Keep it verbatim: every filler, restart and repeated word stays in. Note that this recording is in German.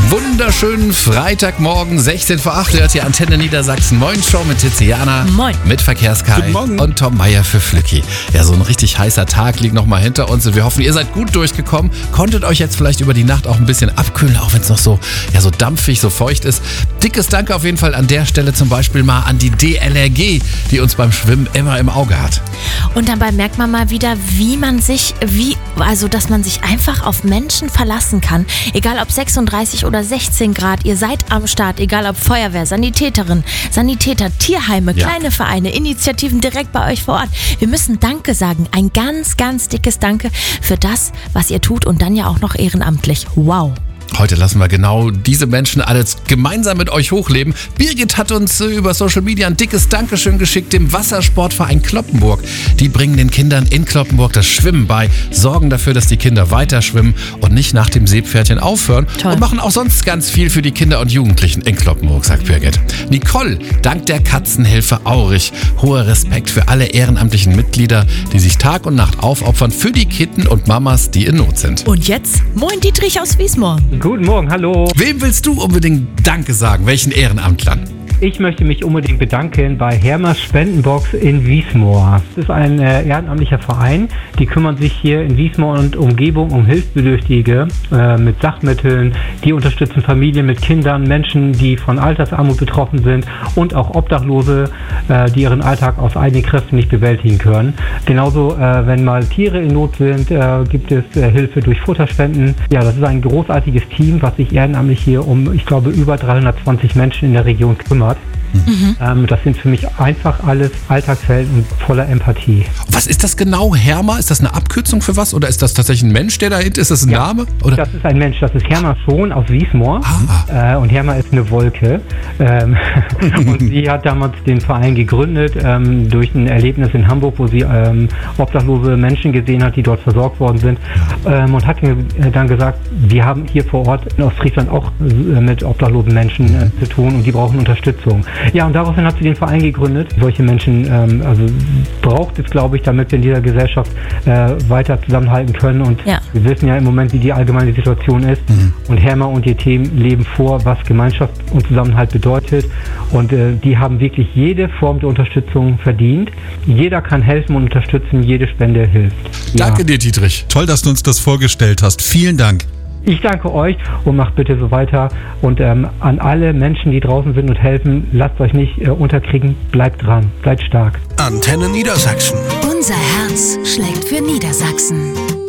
Wunderschönen Freitagmorgen, sechzehn vor acht, hört ihr Antenne Niedersachsen. Moin Show mit Tiziana. Moin. Mit Verkehrskai und Tom Meyer für Flücki. Ja, so ein richtig heißer Tag liegt noch mal hinter uns und wir hoffen, ihr seid gut durchgekommen. Konntet euch jetzt vielleicht über die Nacht auch ein bisschen abkühlen, auch wenn es noch so, ja, so dampfig, so feucht ist. Dickes Danke auf jeden Fall an der Stelle zum Beispiel mal an die D L R G, die uns beim Schwimmen immer im Auge hat. Und dabei merkt man mal wieder, wie man sich, wie, also dass man sich einfach auf Menschen verlassen kann. Egal ob sechsunddreißig oder sechzehn Grad, ihr seid am Start, egal ob Feuerwehr, Sanitäterin, Sanitäter, Tierheime, Ja. kleine Vereine, Initiativen direkt bei euch vor Ort. Wir müssen Danke sagen, ein ganz, ganz dickes Danke für das, was ihr tut und dann ja auch noch ehrenamtlich. Wow. Heute lassen wir genau diese Menschen alles gemeinsam mit euch hochleben. Birgit hat uns äh, über Social Media ein dickes Dankeschön geschickt dem Wassersportverein Cloppenburg. Die bringen den Kindern in Cloppenburg das Schwimmen bei, sorgen dafür, dass die Kinder weiter schwimmen und nicht nach dem Seepferdchen aufhören. Toll. Und machen auch sonst ganz viel für die Kinder und Jugendlichen in Cloppenburg, sagt Birgit. Nicole dankt der Katzenhilfe Aurich. Hoher Respekt für alle ehrenamtlichen Mitglieder, die sich Tag und Nacht aufopfern für die Kitten und Mamas, die in Not sind. Und jetzt, moin Dietrich aus Wiesmoor. Guten Morgen, hallo. Wem willst du unbedingt Danke sagen? Welchen Ehrenamtlern? Ich möchte mich unbedingt bedanken bei Hermas Spendenbox in Wiesmoor. Das ist ein äh, ehrenamtlicher Verein, die kümmern sich hier in Wiesmoor und Umgebung um Hilfsbedürftige äh, mit Sachmitteln. Die unterstützen Familien mit Kindern, Menschen, die von Altersarmut betroffen sind und auch Obdachlose, äh, die ihren Alltag aus eigenen Kräften nicht bewältigen können. Genauso, äh, wenn mal Tiere in Not sind, äh, gibt es äh, Hilfe durch Futterspenden. Ja, das ist ein großartiges Team, was sich ehrenamtlich hier um, ich glaube, über dreihundertzwanzig Menschen in der Region kümmert. Mhm. Ähm, das sind für mich einfach alles Alltagshelden und voller Empathie. Was ist das genau, Herma? Ist das eine Abkürzung für was? Oder ist das tatsächlich ein Mensch, der dahinter ist? Ist das ein Ja, Name? Oder? Das ist ein Mensch, das ist Herma Sohn aus Wiesmoor. Ah. Äh, und Herma ist eine Wolke. Ähm, und sie hat damals den Verein gegründet ähm, durch ein Erlebnis in Hamburg, wo sie ähm, obdachlose Menschen gesehen hat, die dort versorgt worden sind. Ähm, und hat mir äh, dann gesagt, wir haben hier vor Ort in Ostfriesland auch äh, mit obdachlosen Menschen äh, zu tun und die brauchen Unterstützung. Ja, und daraufhin hat sie den Verein gegründet. Solche Menschen ähm, also braucht es, glaube ich, damit wir in dieser Gesellschaft äh, weiter zusammenhalten können. Und Ja. wir wissen ja im Moment, wie die allgemeine Situation ist. Mhm. Und Herma und ihr Team leben vor, was Gemeinschaft und Zusammenhalt bedeutet. Und äh, die haben wirklich jede Form der Unterstützung verdient. Jeder kann helfen und unterstützen, jede Spende hilft. Danke Ja. dir, Dietrich. Toll, dass du uns das vorgestellt hast. Vielen Dank. Ich danke euch und macht bitte so weiter. Und ähm, an alle Menschen, die draußen sind und helfen, lasst euch nicht äh, unterkriegen. Bleibt dran, bleibt stark. Antenne Niedersachsen. Unser Herz schlägt für Niedersachsen.